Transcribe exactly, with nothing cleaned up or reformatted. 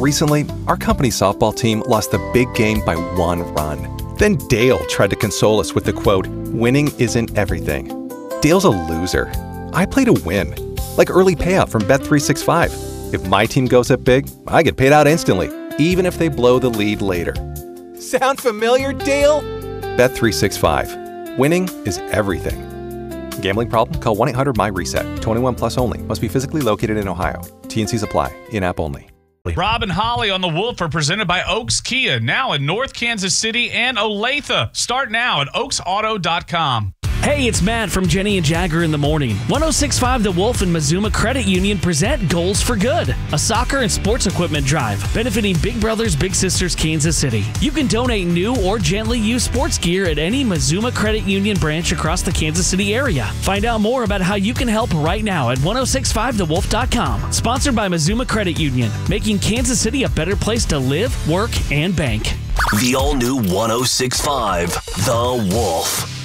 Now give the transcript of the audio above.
Recently, our company's softball team lost the big game by one run. Then Dale tried to console us with the quote, "Winning isn't everything." Dale's a loser. I play to win. Like early payout from Bet three sixty-five. If my team goes up big, I get paid out instantly, even if they blow the lead later. Sound familiar, Dale? Bet three sixty-five. Winning is everything. Gambling problem? Call one eight hundred M Y reset. twenty-one plus only. Must be physically located in Ohio. T and Cs apply. In-app only. Rob and Holly on The Wolf are presented by Oaks Kia, now in North Kansas City and Olathe. Start now at oaks auto dot com. Hey, it's Matt from Jenny and Jagger in the Morning. one oh six point five The Wolf and Mazuma Credit Union present Goals for Good, a soccer and sports equipment drive benefiting Big Brothers Big Sisters Kansas City. You can donate new or gently used sports gear at any Mazuma Credit Union branch across the Kansas City area. Find out more about how you can help right now at ten sixty-five the wolf dot com. Sponsored by Mazuma Credit Union, making Kansas City a better place to live, work, and bank. The all-new ten sixty-five The Wolf.